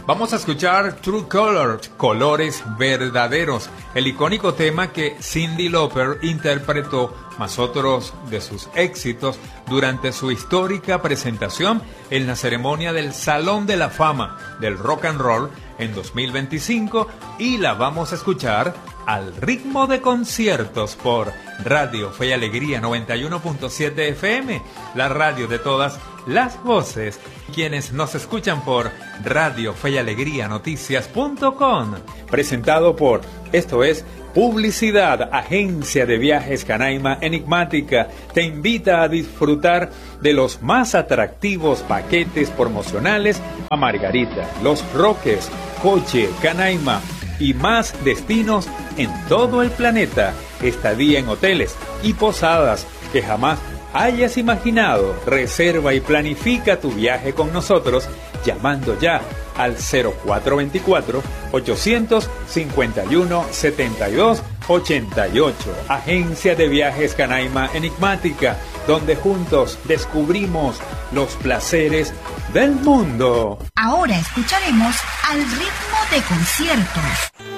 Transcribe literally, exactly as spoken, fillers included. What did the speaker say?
Vamos a escuchar True Colors, Colores Verdaderos, el icónico tema que Cyndi Lauper interpretó, más otros de sus éxitos, durante su histórica presentación en la ceremonia del Salón de la Fama del Rock and Roll en dos mil veinticinco, y la vamos a escuchar al ritmo de conciertos por Radio Fe y Alegría noventa y uno punto siete F M, la radio de todas las voces. Quienes nos escuchan por Radio Fe y Alegría Noticias punto com, presentado por, esto es, Publicidad, Agencia de Viajes Canaima Enigmática, te invita a disfrutar de los más atractivos paquetes promocionales a Margarita, Los Roques, Coche, Canaima y más destinos en todo el planeta, estadía en hoteles y posadas que jamás hayas imaginado. Reserva y planifica tu viaje con nosotros llamando ya al cero cuatro veinticuatro, ochocientos cincuenta y uno, setenta y dos ochenta y ocho. Agencia de Viajes Canaima Enigmática, donde juntos descubrimos los placeres del mundo. Ahora escucharemos Al ritmo de conciertos.